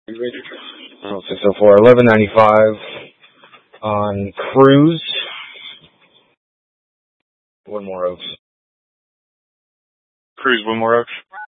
Oh, 604, 1195 on Cruise. Winmore Oaks. Cruise, Winmore Oaks.